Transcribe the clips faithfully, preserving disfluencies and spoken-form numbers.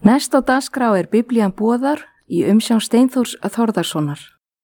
Næst á dagskrá er Biblían boðar í umsjón Steinþórs Þórðarsonar.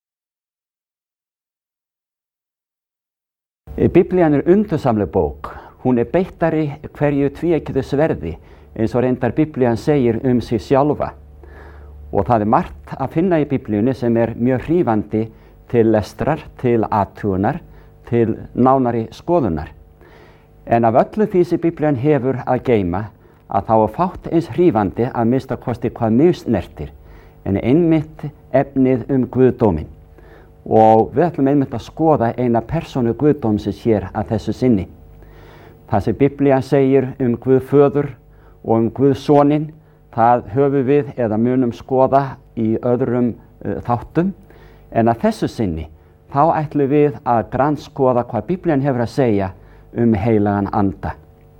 Biblían er undursamleg bók. Hún er beittari hverju tvíeggjuðu sverði, eins og reyndar Biblían segir um sig sjálfa. Og það er margt að finna í Biblíunni sem er mjög hrífandi til lestrar, til athugunar, til nánari skoðunar. En af öllu því sem Biblían hefur að geyma, að þá er fátt eins hrífandi að mista kosti hvað mig snertir, en einmitt efnið um Guðdóminn. Og við ætlum einmitt að skoða eina persónu Guðdómsins hér að þessu sinni. Það sem Biblían segir um Guð föður og um Guð soninn, það höfum við eða munum skoða í öðrum uh, þáttum, en að þessu sinni þá ætlum við að grannskoða hvað Biblían hefur að segja um heilagan anda.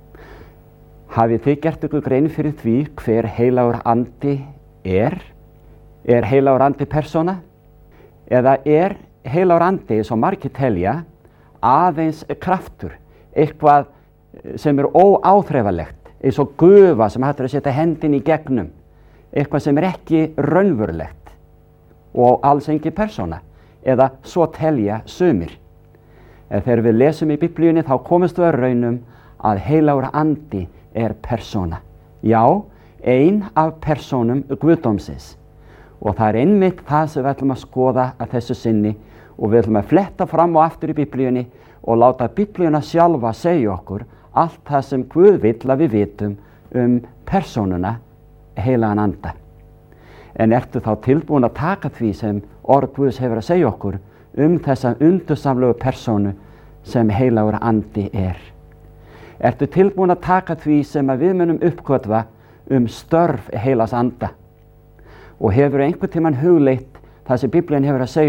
Hafið þið gert ykkur grein fyrir því hver heilagur andi er? Er heilagur andi persóna? Eða er heilagur andi, eins og margir telja, aðeins kraftur, eitthvað sem er óáþreifanlegt, eins og gufa sem hættir að setja hendin í gegnum, eitthvað sem er ekki raunverulegt og alls engin persóna, eða svo telja sumir. En þegar við lesum í Biblíunni þá komumst við að raunum að heilagur andi er persóna. Já, ein af persónum Guðdómsins. Og það er einmitt það sem við ætlum að skoða að þessu sinni og við ætlum að fletta fram og aftur í Biblíunni og láta Biblíuna sjálfa segja okkur allt það sem Guð vill að við vitum um persónuna heilagan anda. En ertu þá tilbúin að taka því sem orð Guðs hefur að segja okkur um þessa undursamlegu persónu sem heilagur andi er? Ertu tilbúin að taka því sem að við munum uppgötva um störf heilags anda? Og hefur einhvern tímann hugleitt það sem Biblían hefur að segja